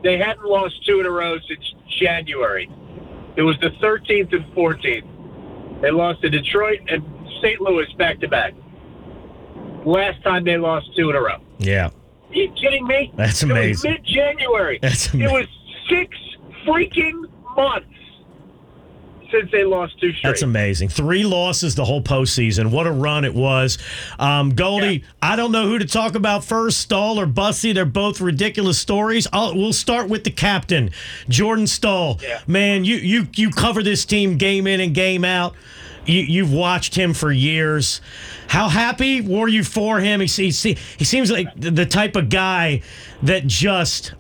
They hadn't lost 2 in a row since January. It was the 13th and 14th. They lost to Detroit and St. Louis back-to-back. Last time they lost 2 in a row. Yeah. Are you kidding me? That's amazing. It was mid-January. That's amazing. It was 6 freaking months since they lost 2 straight. That's amazing. 3 losses the whole postseason. What a run it was. Goldie, yeah. I don't know who to talk about first, Stahl or Bussey. They're both ridiculous stories. We'll start with the captain, Jordan Stahl. Yeah. Man, you cover this team game in and game out. You've watched him for years. How happy were you for him? He seems like the type of guy that just,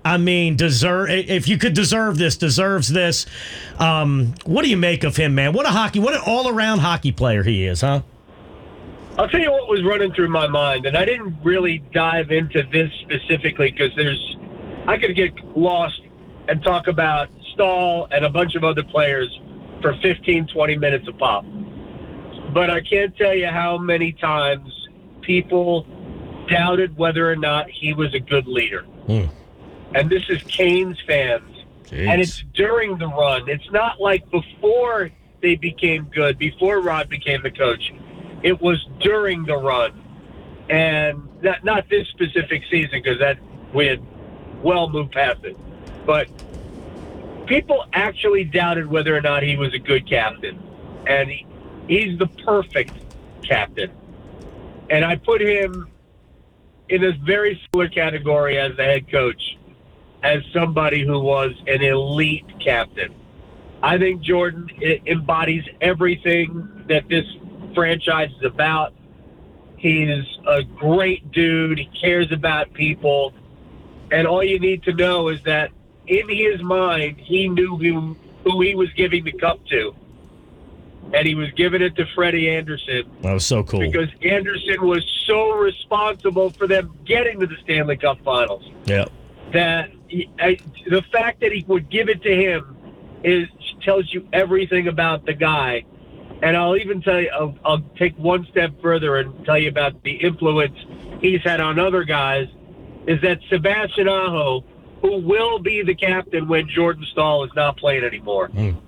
if you could deserves this. What do you make of him, man? What an all-around hockey player he is, huh? I'll tell you what was running through my mind, and I didn't really dive into this specifically because I could get lost and talk about Stahl and a bunch of other players for 15, 20 minutes a pop. But I can't tell you how many times people doubted whether or not he was a good leader. And this is Canes fans. Jeez. And it's during the run. It's not like before they became good, before Rod became the coach. It was during the run. And not this specific season because we had well moved past it. But people actually doubted whether or not he was a good captain. And he's the perfect captain. And I put him in a very similar category as the head coach, as somebody who was an elite captain. I think Jordan embodies everything that this franchise is about. He's a great dude. He cares about people. And all you need to know is that in his mind, he knew who he was giving the cup to. And he was giving it to Freddie Anderson. That was so cool. Because Anderson was so responsible for them getting to the Stanley Cup Finals. Yeah. That the fact that he would give it to him tells you everything about the guy. And I'll even tell you, I'll take one step further and tell you about the influence he's had on other guys, is that Sebastian Aho, who will be the captain when Jordan Stahl is not playing anymore.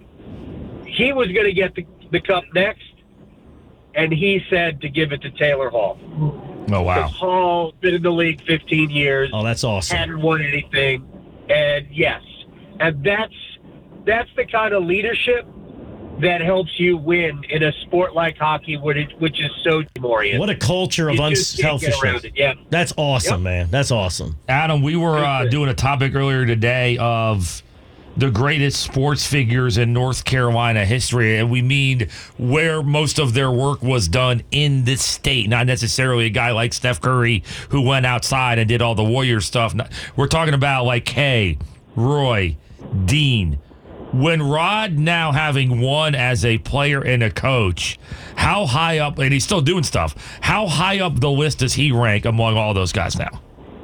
He was going to get the cup next, and he said to give it to Taylor Hall. Oh, wow. Because Hall been in the league 15 years. Oh, that's awesome. Hadn't won anything. And yes, and that's the kind of leadership that helps you win in a sport like hockey, which is so team-oriented. What a culture of unselfishness. Yeah. That's awesome, man. That's awesome. Adam, we were doing a topic earlier today of the greatest sports figures in North Carolina history, and we mean where most of their work was done in this state, not necessarily a guy like Steph Curry who went outside and did all the Warrior stuff. We're talking about like Kay, Roy, Dean. When Rod now having won as a player and a coach, how high up, and he's still doing stuff, how high up the list does he rank among all those guys now?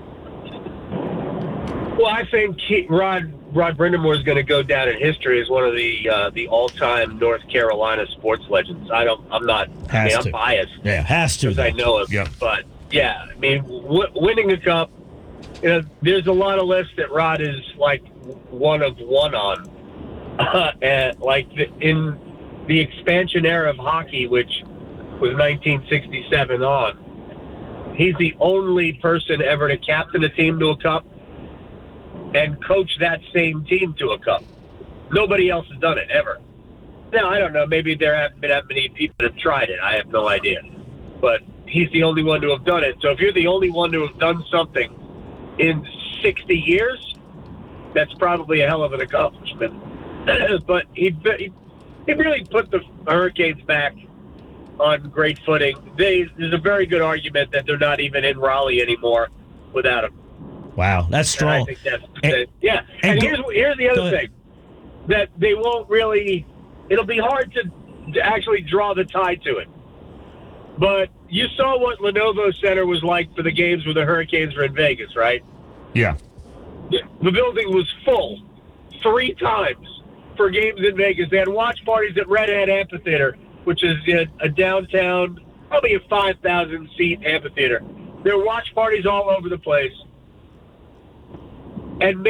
Well, I think Rod Brindamore is going to go down in history as one of the all-time North Carolina sports legends. I'm biased. Yeah, has to. Because I know him. Yeah. But, yeah, I mean, winning a cup, there's a lot of lists that Rod is, like, one of one on. And, in the expansion era of hockey, which was 1967 on, he's the only person ever to captain a team to a cup and coach that same team to a cup. Nobody else has done it, ever. Now, I don't know. Maybe there haven't been that many people that have tried it. I have no idea. But he's the only one to have done it. So if you're the only one to have done something in 60 years, that's probably a hell of an accomplishment. But he really put the Hurricanes back on great footing. There's a very good argument that they're not even in Raleigh anymore without him. Wow, that's strong. And I think that's yeah. And here's the other thing, that they won't really. It'll be hard to actually draw the tie to it. But you saw what Lenovo Center was like for the games where the Hurricanes were in Vegas, right? Yeah. The building was full 3 times for games in Vegas. They had watch parties at Red Hat Amphitheater, which is a downtown, probably a 5,000-seat amphitheater. There were watch parties all over the place. And